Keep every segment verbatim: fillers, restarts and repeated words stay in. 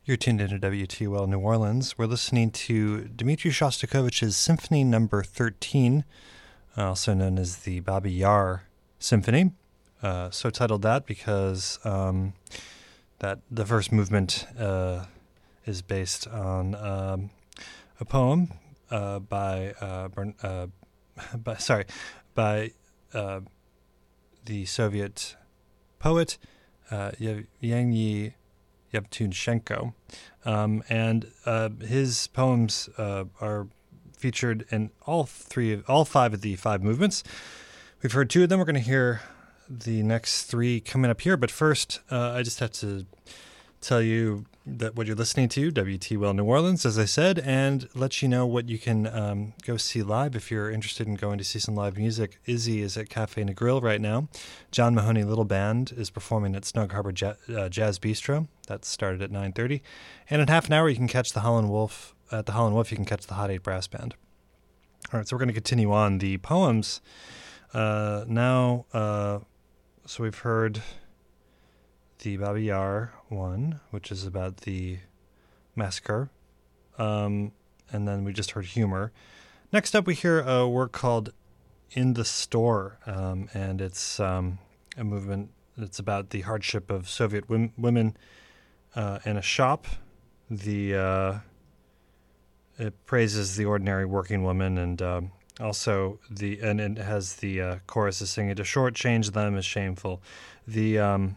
You're tuned into W T O L New Orleans. We're listening to Dmitri Shostakovich's Symphony Number thirteen, also known as the Babi Yar Symphony. Uh, so titled that because um, that the first movement uh, is based on um, a poem uh, by uh, Bern, uh, by sorry by uh, the Soviet poet uh, Yevgeny Yevtushenko, um, and uh, his poems uh, are featured in all three, of, all five of the five movements. We've heard two of them. We're going to hear the next three coming up here. But first, uh, I just have to tell you that what you're listening to, W T O L New Orleans, as I said, and let you know what you can um, go see live if you're interested in going to see some live music. Izzy is at Cafe Negril right now. John Mahoney Little Band is performing at Snug Harbor Ja- uh, Jazz Bistro. That started at nine thirty. And in half an hour, you can catch the Howlin' Wolf. At the Howlin' Wolf, you can catch the Hot Eight Brass Band. All right, so we're going to continue on. The poems uh, now, uh, so we've heard the Babi Yar one, which is about the massacre. Um, and then we just heard Humor. Next up, we hear a work called In the Store, um, and it's um, a movement that's about the hardship of Soviet wim- women uh, in a shop. The uh, it praises the ordinary working woman, and um, also the and it has the uh, chorus is singing, "To shortchange them is shameful." The um,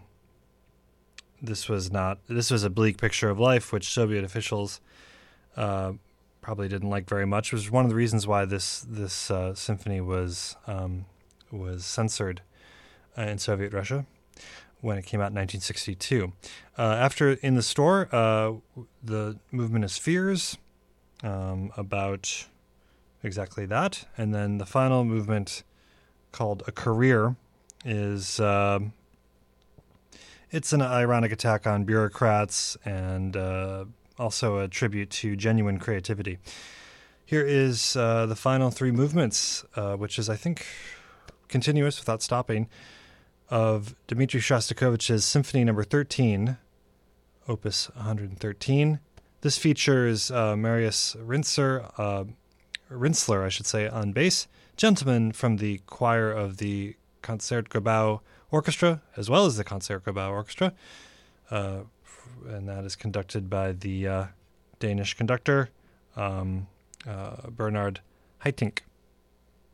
This was not. This was a bleak picture of life, which Soviet officials uh, probably didn't like very much. It was one of the reasons why this this uh, symphony was um, was censored uh, in Soviet Russia when it came out in nineteen sixty-two. Uh, after In the Store, uh, the movement is Fears, um, about exactly that, and then the final movement, called A Career, is. Uh, It's an ironic attack on bureaucrats and uh, also a tribute to genuine creativity. Here is uh, the final three movements, uh, which is, I think, continuous without stopping, of Dmitri Shostakovich's Symphony Number thirteen, Opus one hundred thirteen. This features uh, Marius Rinsler, uh, Rinsler, I should say, on bass, gentleman from the choir of the Concertgebouw Orchestra, as well as the Concertgebouw Orchestra, uh, and that is conducted by the uh, Danish conductor um, uh, Bernard Haitink.